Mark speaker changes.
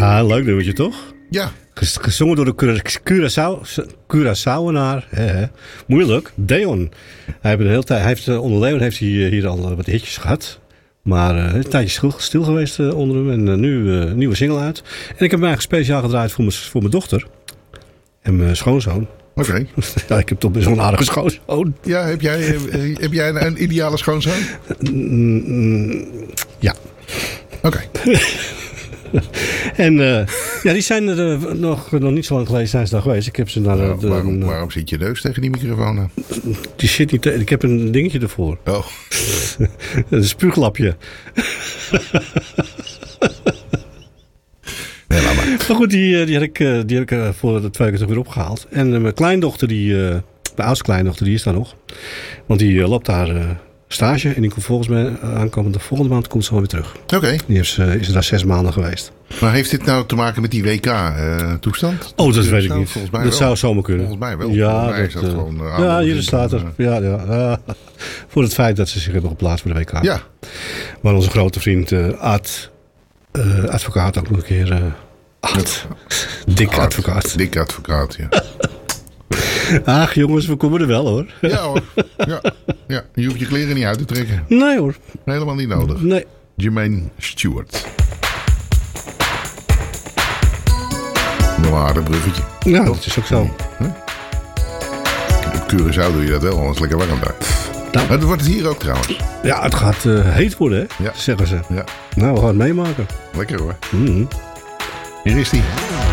Speaker 1: Ja, leuk nummertje toch?
Speaker 2: Ja.
Speaker 1: Gezongen door de Curaçaoenaar. Moeilijk. Deon. Hij heeft onder Leon heeft hij hier al wat hitjes gehad. Maar een tijdje stil geweest onder hem. En nu een nieuwe single uit. En ik heb hem eigenlijk speciaal gedraaid voor mijn dochter. En mijn schoonzoon.
Speaker 2: Oké.
Speaker 1: Ja, ik heb toch best wel een aardige schoonzoon.
Speaker 2: Ja, heb jij een ideale schoonzoon?
Speaker 1: Ja.
Speaker 2: Oké.
Speaker 1: En die zijn er nog niet zo lang geleden zijn ze daar geweest. Ik heb ze naar
Speaker 2: waarom zit je neus tegen die microfoon aan?
Speaker 1: Die zit niet. Ik heb een dingetje ervoor.
Speaker 2: Oh.
Speaker 1: Een spuuglapje.
Speaker 2: Nee, laat maar.
Speaker 1: Maar goed, die heb ik voor de 2 keer weer opgehaald. En mijn kleindochter, mijn oudste kleindochter, die is daar nog. Want die loopt daar stage. En die komt volgens mij volgende maand komt ze wel weer terug.
Speaker 2: Oké.
Speaker 1: Die is er daar 6 maanden geweest.
Speaker 2: Maar heeft dit nou te maken met die WK-toestand?
Speaker 1: Oh, dat weet ik niet.
Speaker 2: Volgens mij
Speaker 1: dat
Speaker 2: wel.
Speaker 1: zou zomaar kunnen.
Speaker 2: Volgens mij wel.
Speaker 1: Ja,
Speaker 2: volgens mij is dat gewoon...
Speaker 1: ja, hier staat er. Ja. Voor het feit dat ze zich hebben geplaatst voor de WK.
Speaker 2: Ja.
Speaker 1: Maar onze grote vriend advocaat ook nog een keer... Dik advocaat.
Speaker 2: Dik advocaat, ja.
Speaker 1: Ach jongens, we komen er wel hoor.
Speaker 2: Ja hoor. Ja. Je hoeft je kleren niet uit te trekken.
Speaker 1: Nee hoor.
Speaker 2: Helemaal niet nodig.
Speaker 1: Nee.
Speaker 2: Jermaine Stewart. Nog een aardig bruggetje.
Speaker 1: Ja, dat is ook zo.
Speaker 2: Op Curaçao doe je dat wel, anders lekker warm daar.
Speaker 1: Nou,
Speaker 2: Maar dat wordt het hier ook trouwens.
Speaker 1: ja, het gaat heet worden hè,
Speaker 2: Ja.
Speaker 1: zeggen ze.
Speaker 2: Ja.
Speaker 1: Nou, we gaan het meemaken.
Speaker 2: Lekker hoor.
Speaker 1: Mm.
Speaker 2: Hier is die.